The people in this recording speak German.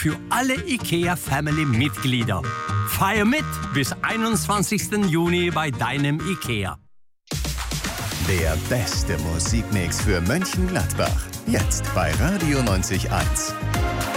für alle IKEA-Family-Mitglieder. Feier mit bis 21. Juni bei deinem IKEA. Der beste Musikmix für Mönchengladbach. Jetzt bei Radio 90.1.